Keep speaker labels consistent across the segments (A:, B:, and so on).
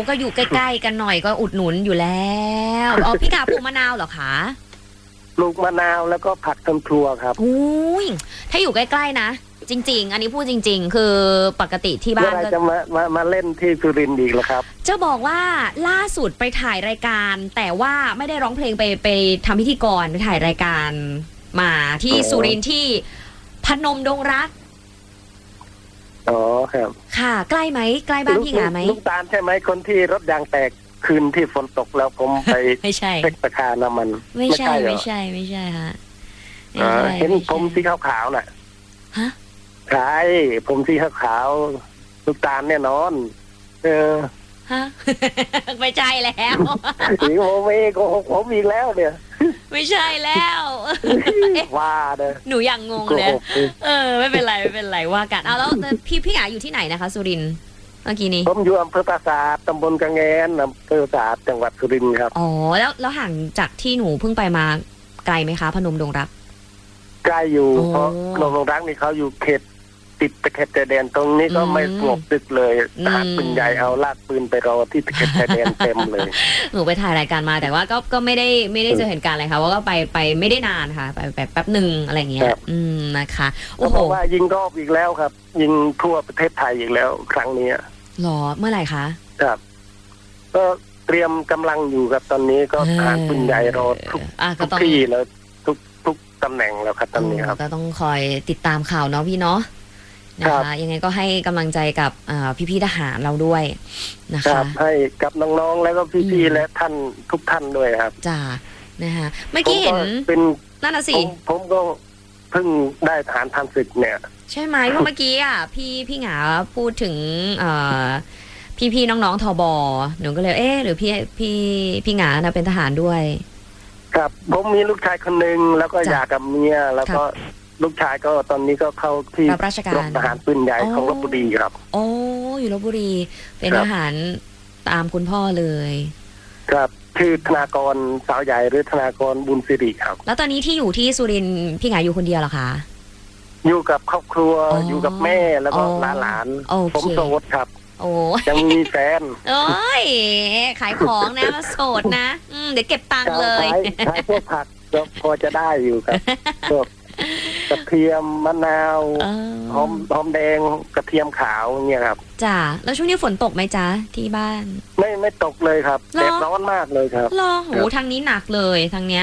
A: ก็อยู่ใกล้ๆกันหน่อยก็อุดหนุนอยู่แล้วอ๋อพี่กาปลูกมะนาวเหรอคะ
B: ปลูกมะนาวแล้วก็ผักทำครัวครับ
A: อุ้ยถ้าอยู่ใกล้ๆนะจริงๆอันนี้พูดจริงๆคือปกติที่บ้าน
B: ก็จะมาเล่นที่สุรินทร์อีกแล้วครับ
A: จะบอกว่าล่าสุดไปถ่ายรายการแต่ว่าไม่ได้ร้องเพลงไปทำพิธีกรไปถ่ายรายการมาที่สุรินทร์ที่พนมดงรัก
B: อ๋อครับ
A: ค่ะใกล้ไหมใกล้บ้านพี่หงาไหม
B: ลูกตาลใช่ไหมคนที่รถยางแตกคืนที่ฝนตกแล้วผมไป
A: ไม่ใช่
B: เช็คราคาน้ำมัน
A: ไม่ใช่ฮะ
B: เห็นผมสีขาวๆน่ะ
A: ฮะ
B: ใช่ผมสีขาวลูกตาลแน่นอน
A: ฮะไม่ใช่แล้ว
B: สีผมเองผมอีกแล้วเนี่ย
A: ไม่ใช่แล้ว
B: ว่าเด้อ
A: หนูยังงงเลยไม่เป็นไรว่ากันเอาแล้วพี่หงาอยู่ที่ไหนนะคะสุรินทร์เมื่อกี้นี้
B: ผมอยู่อำเภอปราสาทตำบลกระแงนอำเภอปราสาทจังหวัดสุรินทร์ครับ
A: อ๋อแล้วห่างจากที่หนูเพิ่งไปมาไกลไหมคะพนมดงรัก
B: ใกล้อยู่เพราะพนมดงรักนี่เขาอยู่เขตติดตะเข็บชายแดนตรงนี้ก็ไม่สงบตึกเลยทหารปืนใหญ่เอาลากปืนไปรอที่ตะเข็บชายแดนเต็มเลย
A: หนูไปถ่ายรายการมาแต่ว่าก็ไม่ได้เจอเหตุการณ์อะไรค่ะว่าก็ไปไม่ได้นานค่ะไปแป๊บหนึ่งอะไรเงี้ยนะคะ
B: โอ้โหว่ายิงรอบอีกแล้วครับยิงทั่วประเทศไทยอีกแล้วครั้งนี้
A: หรอเมื่อไหร่คะ
B: ครับก็เตรียมกำลังอยู่ครับตอนนี้ก็ทหารปืนใหญ่รอทุกที่แล้วทุกตำแหน่งแล้วครับตอนนี้ครับ
A: ก็ต้องคอยติดตามข่าวเนาะพี่เนาะนะคะยังไงก็ให้กำลังใจกับพี่ๆทหารเราด้วยนะคะ
B: ให้กับน้องๆแล้วก็พี่ๆและท่านทุกท่านด้วยครับ
A: จ้านะคะเมื่อกี้เห็น
B: เป็น
A: นั่นน่ะสิ
B: ผมก็เพิ่งได้ทหารพันศึกเนี่ย
A: ใช่ไหมเพราะเมื่อกี้พี่หงาพูดถึงพี่ๆน้องๆทบหนูก็เลยหรือพี่หงานะเป็นทหารด้วย
B: ครับผมมีลูกชายคนนึงแล้วก็หย่ากับเมียแล้วก็ลูกชายก็ตอนนี้ก็เข้าที่
A: รับราชการ
B: ทหารปืนใหญ่ของลพบุรีครับ
A: โอ้อยู่ลพบุรีเป็นทหารตามคุณพ่อเลย
B: ครับคือธนากรสาวใหญ่หรือธนากรบุญสิริครับ
A: แล้วตอนนี้ที่อยู่ที่สุรินทร์พี่หงาอยู่คนเดียวเหรอคะ
B: อยู่กับครอบครัวอยู่กับแม่แล้วก็หลานผมโสดครับ
A: โอ้
B: ยังมีแฟน
A: โอ้ยขายของนะโสดนะเดี๋ยวเก็บตังค์เลย
B: ขายพวกผักก็พอจะได้อยู่ครับพวกกระเทียมมะนาวหอมแดงกระเทียมขาวเนี่ยครับ
A: จ้าแล้วช่วงนี้ฝนตกไหมจ๊ะที่บ้าน
B: ไม่ตกเลยครับแดดร้อนมากเลยครับ
A: รอโหทางนี้หนักเลยทางเนี้ย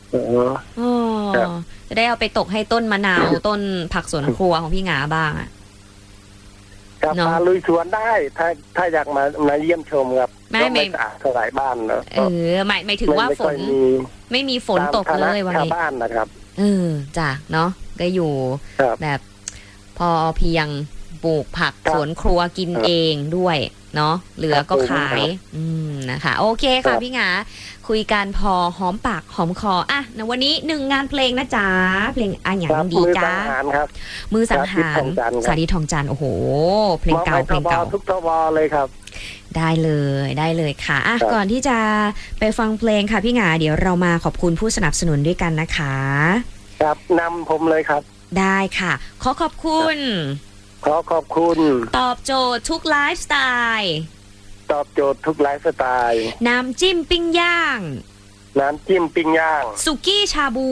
A: จะได้เอาไปตกให้ต้นมะนาวต้นผักสวนครัวของพี่หงาบ้าง
B: กลับมาลุยสวนได้ถ้าอยากมาเยี่ยมชมครับไม่สะอาดเท่าไหร่บ้านเนอะ
A: หมายถึงว่าฝนไม่มีฝนตกเลยวันนี้
B: บ้านนะครับ
A: จ้ะเนาะก็อยู่แบบพอเพียงปลูกผักสวนครัวกินเองด้วยเนาะเหลือก็ขายนะคะโอเคค่ะพี่หงาคุยกันพอหอมปากหอมคอในวันนี้1 งานเพลงนะจ๊ะเพลงอย่างดีจ้ามือสังหารสาธิตทองจันทร์โอ้โหเพลงเก่า
B: ทุกทบเลยครับ
A: ได้เลยค่ะก่อนที่จะไปฟังเพลงค่ะพี่หงาเดี๋ยวเรามาขอบคุณผู้สนับสนุนด้วยกันนะคะ
B: ครับนำผมเลยครับ
A: ได้ค่ะขอบคุณตอบโจทย์ทุกไลฟ์สไตล์น้ำจิ้มปิ้งย่างสุกี้ชาบู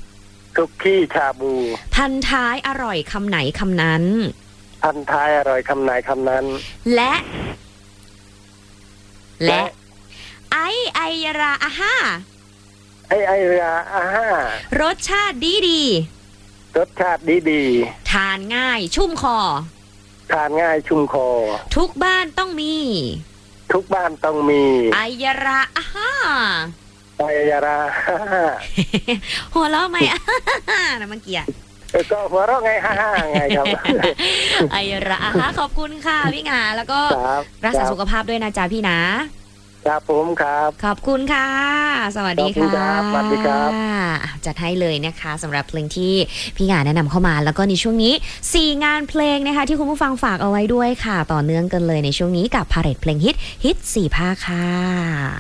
A: พันท้ายอร่อยคำไหนคำนั้นและไอยราอาห้ารสชาติดีทานง่ายชุ่มคอทุกบ้านต้องมีไอยราอาห้าหัวเราะไหมนะเมื่อกี้
B: ก็หัวเราะไงไงครับ
A: ไอยราอาห้าขอบคุณค่ะพี่หงาแล้วก็รักษาสุขภาพด้วยนะจ๊ะพี่นะครับ
B: ผมครับ
A: ขอบคุณค่ะสวัสดีค่ะ
B: สวัสดีครับ
A: จัดให้เลยนะคะสำหรับเพลงที่พี่หงาแนะนำเข้ามาแล้วก็ในช่วงนี้4 งานเพลงนะคะที่คุณผู้ฟังฝากเอาไว้ด้วยค่ะต่อเนื่องกันเลยในช่วงนี้กับพาเรดเพลงฮิต4 ภาคค่ะ